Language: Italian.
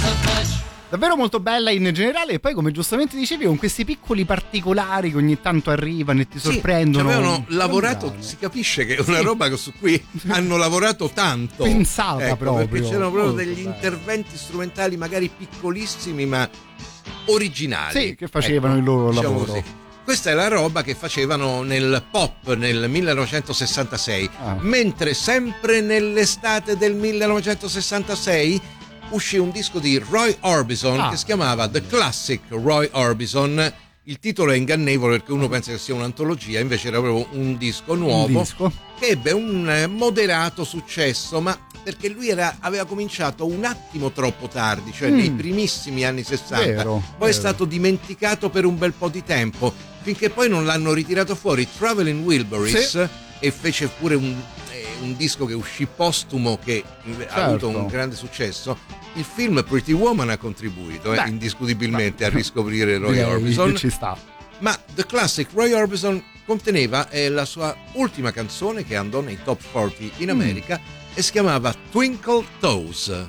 Davvero molto bella in generale, e poi come giustamente dicevi con questi piccoli particolari che ogni tanto arrivano e ti sorprendono. Avevano lavorato, si capisce che è una roba su cui hanno lavorato tanto, pensata proprio, perché c'erano proprio degli interventi strumentali magari piccolissimi ma originali, sì, che facevano il loro lavoro, così. Questa è la roba che facevano nel pop nel 1966, mentre sempre nell'estate del 1966 uscì un disco di Roy Orbison che si chiamava The Classic Roy Orbison. Il titolo è ingannevole perché uno pensa che sia un'antologia, invece era proprio un disco nuovo, che ebbe un moderato successo, ma perché lui aveva cominciato un attimo troppo tardi, cioè nei primissimi anni 60, poi è stato dimenticato per un bel po' di tempo, finché poi non l'hanno ritirato fuori Traveling Wilburys, e fece pure un disco che uscì postumo che ha avuto un grande successo. Il film Pretty Woman ha contribuito indiscutibilmente a riscoprire Roy Orbison, ci sta. ma The Classic Roy Orbison conteneva la sua ultima canzone che andò nei top 40 in America e si chiamava Twinkle Toes.